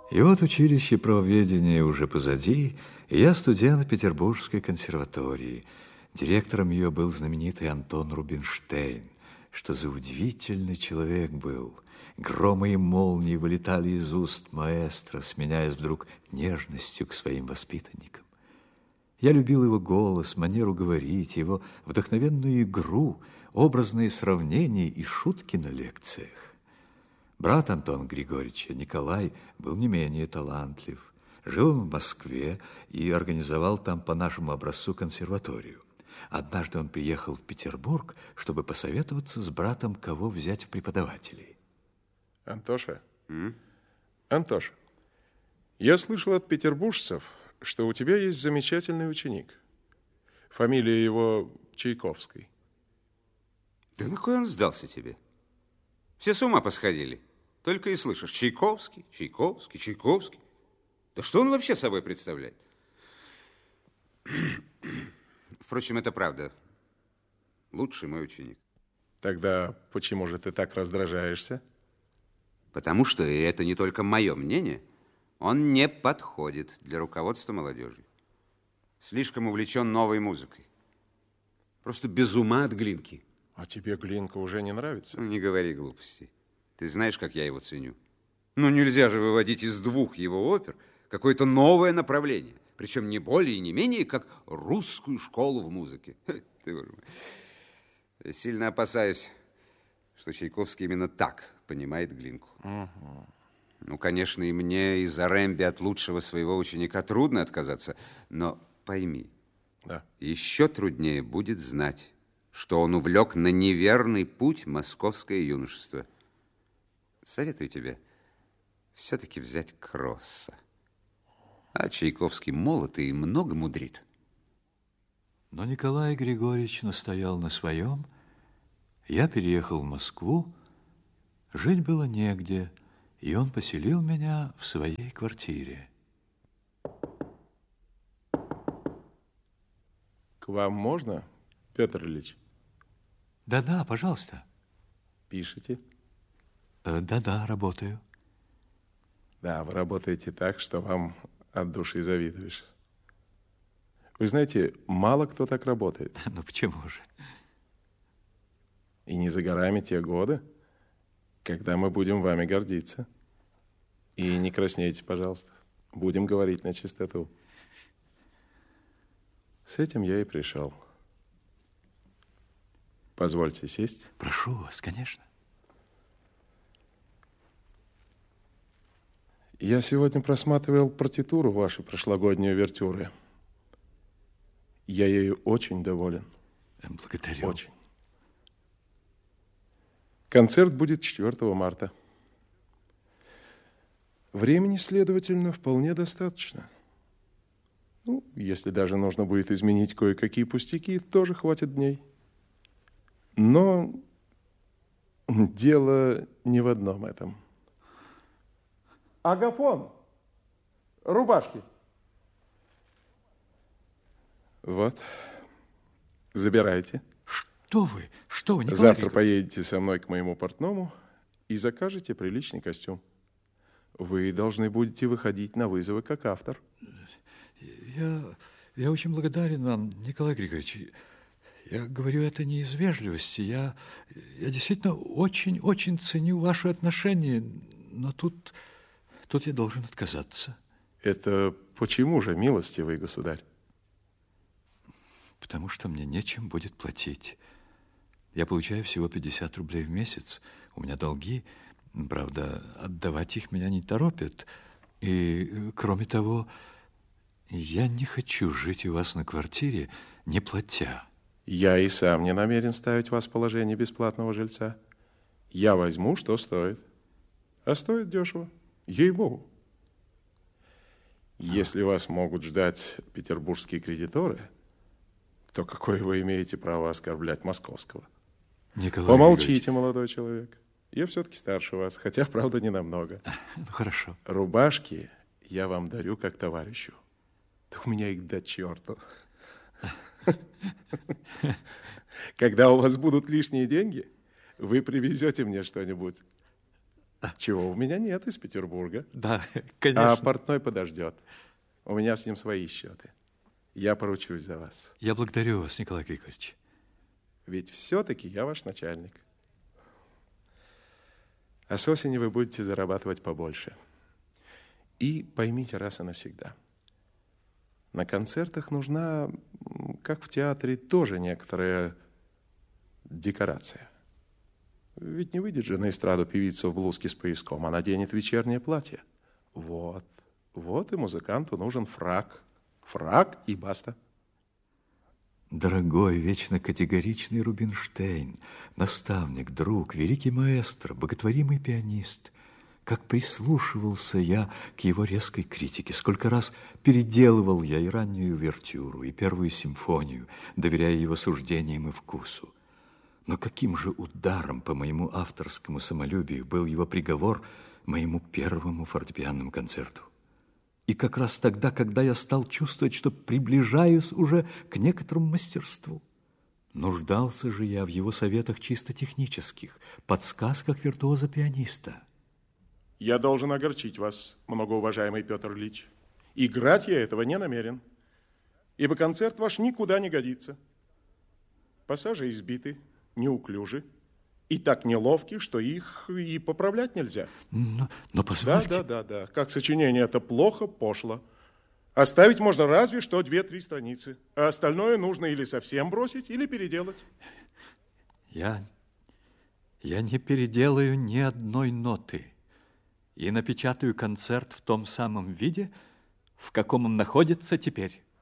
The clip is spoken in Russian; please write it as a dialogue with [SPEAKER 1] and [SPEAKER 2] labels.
[SPEAKER 1] И вот училище правоведения уже позади, и я студент Петербургской консерватории. Директором ее был знаменитый Антон Рубинштейн. Что за удивительный человек был. Громы и молнии вылетали из уст маэстро, сменяясь вдруг нежностью к своим воспитанникам. Я любил его голос, манеру говорить, его вдохновенную игру, образные сравнения и шутки на лекциях. Брат Антона Григорьевича, Николай, был не менее талантлив. Жил он в Москве и организовал там по нашему образцу консерваторию. Однажды он приехал в Петербург, чтобы посоветоваться с братом, кого взять в преподавателей.
[SPEAKER 2] Антоша, Антоша, я слышал от петербуржцев, что у тебя есть замечательный ученик. Фамилия его Чайковский.
[SPEAKER 3] Да на кой он сдался тебе? Все с ума посходили. Только и слышишь: Чайковский, Чайковский, Чайковский. Да что он вообще собой представляет? Впрочем, это правда. Лучший мой ученик.
[SPEAKER 2] Тогда почему же ты так раздражаешься?
[SPEAKER 3] Потому что, и это не только мое мнение, он не подходит для руководства молодежью. Слишком увлечен новой музыкой. Просто без ума от Глинки.
[SPEAKER 2] А тебе Глинка уже не нравится?
[SPEAKER 3] Ну, не говори глупостей. Ты знаешь, как я его ценю. Ну, нельзя же выводить из двух его опер какое-то новое направление. Причем не более и не менее, как русскую школу в музыке. Ты, боже мой. Я сильно опасаюсь, что Чайковский именно так понимает Глинку.
[SPEAKER 2] Угу.
[SPEAKER 3] Ну, конечно, и мне из-за Рэмби от лучшего своего ученика трудно отказаться, но пойми,
[SPEAKER 2] да,
[SPEAKER 3] еще труднее будет знать, что он увлек на неверный путь московское юношество. Советую тебе все-таки взять Кросса. А Чайковский молод и много мудрит.
[SPEAKER 1] Но Николай Григорьевич настоял на своем. Я переехал в Москву. Жить было негде, и он поселил меня в своей квартире.
[SPEAKER 2] К вам можно, Петр Ильич?
[SPEAKER 1] Да-да, пожалуйста.
[SPEAKER 2] Пишите?
[SPEAKER 1] Да-да, работаю.
[SPEAKER 2] Да, вы работаете так, что вам от души завидуешь. Вы знаете, мало кто так работает.
[SPEAKER 1] Ну почему же?
[SPEAKER 2] И не за горами те годы, когда мы будем вами гордиться. И не краснейте, пожалуйста. Будем говорить на чистоту. С этим я и пришел. Позвольте сесть.
[SPEAKER 1] Прошу вас, конечно.
[SPEAKER 2] Я сегодня просматривал партитуру вашей прошлогодней увертюры. Я ею очень доволен.
[SPEAKER 1] Благодарю.
[SPEAKER 2] Очень. Концерт будет 4 марта. Времени, следовательно, вполне достаточно. Ну, если даже нужно будет изменить кое-какие пустяки, тоже хватит дней. Но дело не в одном этом. Агафон, рубашки. Вот, забирайте.
[SPEAKER 1] Что вы, Николай
[SPEAKER 2] Завтра поедете со мной к моему портному и закажете приличный костюм. Вы должны будете выходить на вызовы как автор.
[SPEAKER 1] Я очень благодарен вам, Николай Григорьевич. Я говорю это не из вежливости. Я действительно очень ценю ваши отношения, но тут я должен отказаться.
[SPEAKER 2] Это почему же, милостивый государь?
[SPEAKER 1] Потому что мне нечем будет платить. Я получаю всего 50 рублей в месяц. У меня долги. Правда, отдавать их меня не торопят. И, кроме того, я не хочу жить у вас на квартире, не платя.
[SPEAKER 2] Я и сам не намерен ставить вас в положение бесплатного жильца. Я возьму, что стоит. А стоит дешево. Ей-богу. Если вас могут ждать петербургские кредиторы, то какое вы имеете право оскорблять московского?
[SPEAKER 1] Николай
[SPEAKER 2] Помолчите,
[SPEAKER 1] Григорьевич.
[SPEAKER 2] молодой человек. Я все-таки старше вас, хотя, правда, не намного.
[SPEAKER 1] Ну, хорошо.
[SPEAKER 2] Рубашки я вам дарю как товарищу. Да у меня их до черту. Когда у вас будут лишние деньги, вы привезете мне что-нибудь. Чего у меня нет из Петербурга.
[SPEAKER 1] Да, конечно.
[SPEAKER 2] А портной подождет. У меня с ним свои счеты. Я поручусь за вас.
[SPEAKER 1] Я благодарю вас, Николай Григорьевич.
[SPEAKER 2] Ведь все-таки я ваш начальник. А с осени вы будете зарабатывать побольше. И поймите раз и навсегда. На концертах нужна, как в театре, тоже некоторая декорация. Ведь не выйдет же на эстраду певица в блузке с пояском, она наденет вечернее платье. Вот и музыканту нужен фрак. Фрак и баста.
[SPEAKER 1] Дорогой, вечно категоричный Рубинштейн, наставник, друг, великий маэстро, боготворимый пианист. Как прислушивался я к его резкой критике, сколько раз переделывал я и раннюю увертюру, и первую симфонию, доверяя его суждениям и вкусу. Но каким же ударом по моему авторскому самолюбию был его приговор моему первому фортепианному концерту. И как раз тогда, когда я стал чувствовать, что приближаюсь уже к некоторому мастерству. Нуждался же я в его советах чисто технических, подсказках виртуоза-пианиста.
[SPEAKER 2] Я должен огорчить вас, многоуважаемый Петр Ильич. Играть я этого не намерен, ибо концерт ваш никуда не годится. Пассажи избиты, неуклюжи и так неловки, что их и поправлять нельзя.
[SPEAKER 1] Но позвольте...
[SPEAKER 2] Да. Как сочинение это плохо, пошло. Оставить можно разве что 2-3 страницы, а остальное нужно или совсем бросить, или переделать.
[SPEAKER 1] Я не переделаю ни одной ноты и напечатаю концерт в том самом виде, в каком он находится теперь.